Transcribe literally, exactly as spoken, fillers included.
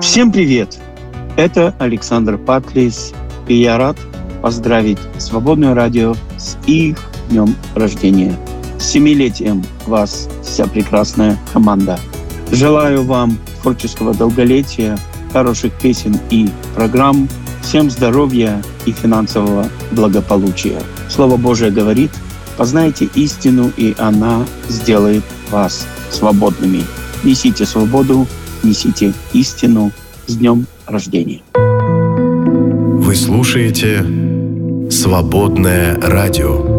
Всем привет! Это Александр Патлис, и я рад поздравить Свободное радио с их днем рождения. С семилетием вас, вся прекрасная команда. Желаю вам творческого долголетия, хороших песен и программ, всем здоровья и финансового благополучия. Слово Божие говорит: познайте истину, и она сделает вас свободными. Несите свободу, несите истину. С днем рождения! Вы слушаете «Свободное радио».